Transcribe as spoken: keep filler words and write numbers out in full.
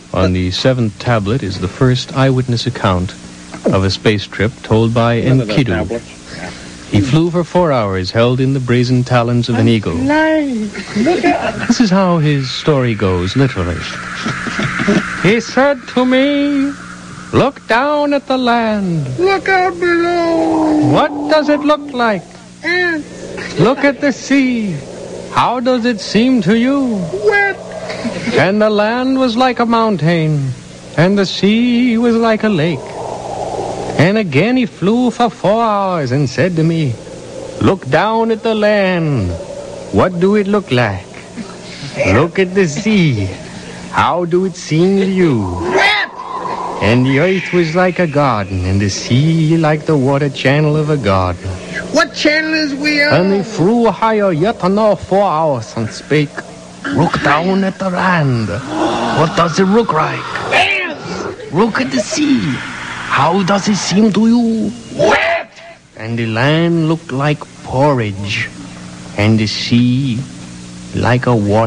On the seventh tablet is the first eyewitness account of a space trip told by Enkidu. He flew for four hours, held in the brazen talons of an eagle. This is how his story goes, literally. He said to me, "Look down at the land. Look out below. What does it look like? Ants. Look at the sea. How does it seem to you?" Wet. And the land was like a mountain, and the sea was like a lake. And again he flew for four hours and said to me, "Look down at the land. What do it look like? Look at the sea. How do it seem to you?" Wet. And the earth was like a garden, and the sea like the water channel of a garden. What channel is we on? And he flew higher yet another four hours and spake, "Look down at the land. What does it look like? Ants. Look at the sea. How does it seem to you?" Wet. And the land looked like porridge, and the sea like a water